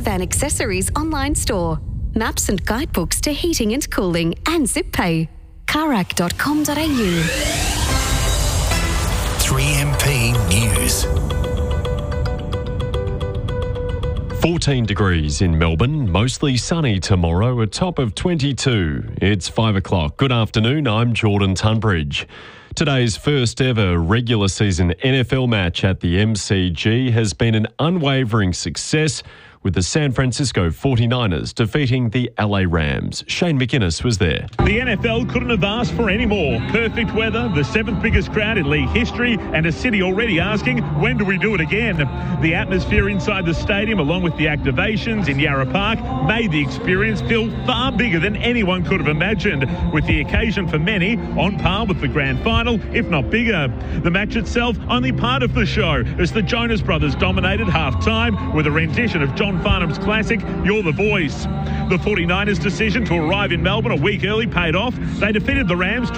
Caravan Accessories online store. Maps and guidebooks to heating and cooling and ZipPay. Carac.com.au. 3MP News. 14 degrees in Melbourne, mostly sunny tomorrow, a top of 22. It's 5 o'clock. Good afternoon, I'm Jordan Tunbridge. Today's first ever regular season NFL match at the MCG has been an unwavering success, with the San Francisco 49ers defeating the LA Rams. Shane McInnes was there. The NFL couldn't have asked for any more. Perfect weather, the seventh biggest crowd in league history, and a city already asking, when do we do it again? The atmosphere inside the stadium, along with the activations in Yarra Park, made the experience feel far bigger than anyone could have imagined, with the occasion for many on par with the grand final, if not bigger. The match itself only part of the show, as the Jonas Brothers dominated half-time with a rendition of John Farnham's classic, You're the Voice. The 49ers' decision to arrive in Melbourne a week early paid off. They defeated the Rams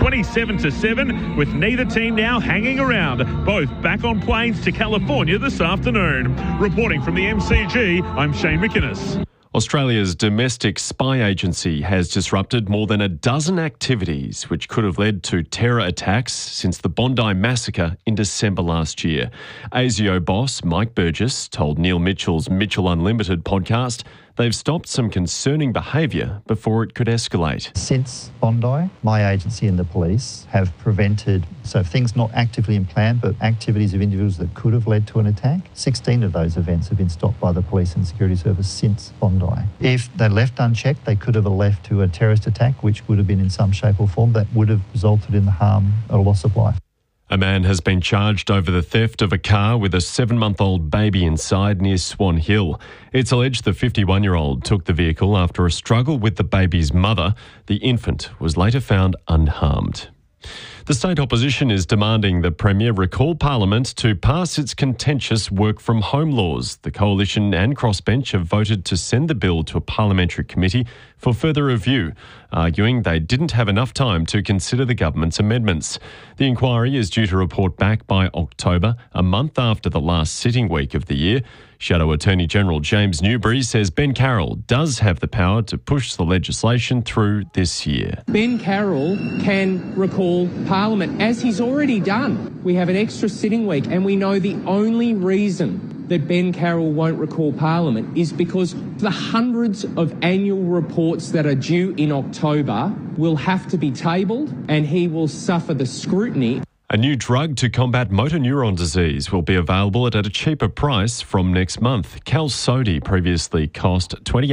27-7, with neither team now hanging around. Both back on planes to California this afternoon. Reporting from the MCG, I'm Shane McInnes. Australia's domestic spy agency has disrupted more than a dozen activities which could have led to terror attacks since the Bondi massacre in December last year. ASIO boss Mike Burgess told Neil Mitchell's Mitchell Unlimited podcast they've stopped some concerning behaviour before it could escalate. Since Bondi, my agency and the police have prevented, so things not actively in plan, but activities of individuals that could have led to an attack. 16 of those events have been stopped by the police and security service since Bondi. If they left unchecked, they could have left to a terrorist attack, which would have been in some shape or form that would have resulted in the harm or loss of life. A man has been charged over the theft of a car with a 7-month-old baby inside near Swan Hill. It's alleged the 51-year-old took the vehicle after a struggle with the baby's mother. The infant was later found unharmed. The state opposition is demanding the Premier recall Parliament to pass its contentious work-from-home laws. The Coalition and Crossbench have voted to send the bill to a parliamentary committee for further review, arguing they didn't have enough time to consider the government's amendments. The inquiry is due to report back by October, a month after the last sitting week of the year. Shadow Attorney-General James Newbury says Ben Carroll does have the power to push the legislation through this year. Ben Carroll can recall Parliament, as he's already done. We have an extra sitting week, and we know the only reason that Ben Carroll won't recall Parliament is because the hundreds of annual reports that are due in October will have to be tabled, and he will suffer the scrutiny. A new drug to combat motor neuron disease will be available at a cheaper price from next month. Qalsody previously cost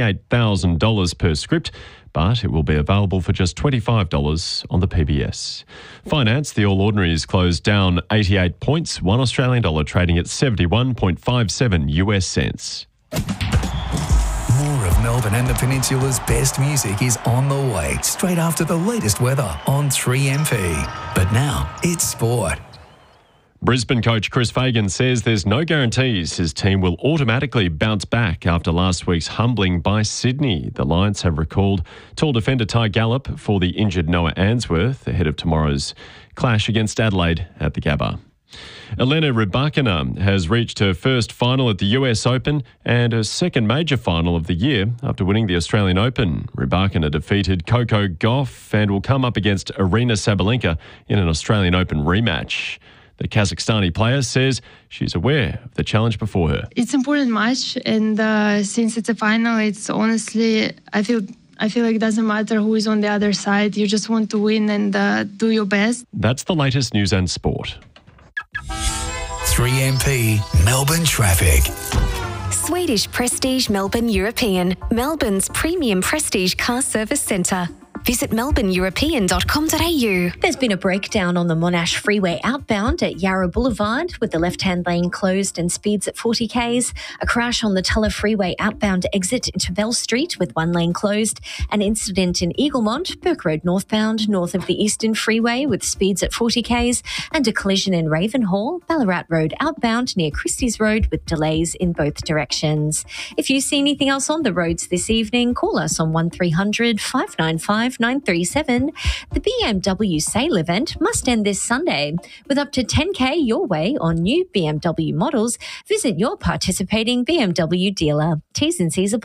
$28,000 per script, but it will be available for just $25 on the PBS. Finance, the All Ordinaries closed down 88 points, $1 Australian dollar trading at 71.57 US cents. More of Melbourne and the Peninsula's best music is on the way, straight after the latest weather on 3MP. But now, it's sport. Brisbane coach Chris Fagan says there's no guarantees his team will automatically bounce back after last week's humbling by Sydney. The Lions have recalled tall defender Ty Gallop for the injured Noah Answorth ahead of tomorrow's clash against Adelaide at the Gabba. Elena Rybakina has reached her first final at the US Open and her second major final of the year after winning the Australian Open. Rybakina defeated Coco Gauff and will come up against Arina Sabalenka in an Australian Open rematch. The Kazakhstani player says she's aware of the challenge before her. It's an important match, and since it's a final, it's honestly, I feel like it doesn't matter who is on the other side. You just want to win and do your best. That's the latest news and sport. 3MP Melbourne Traffic. Swedish Prestige Melbourne European, Melbourne's premium prestige car service centre. Visit melbourneeuropean.com.au. There's been a breakdown on the Monash Freeway outbound at Yarra Boulevard with the left-hand lane closed and speeds at 40 k's. A crash on the Tulla Freeway outbound exit into Bell Street with one lane closed. An incident in Eaglemont, Burke Road northbound, north of the Eastern Freeway with speeds at 40 k's. And a collision in Ravenhall, Ballarat Road outbound near Christie's Road with delays in both directions. If you see anything else on the roads this evening, call us on 1300 595 937. The BMW Sale event must end this Sunday. With up to 10k your way on new BMW models, visit your participating BMW dealer. T's and C's apply.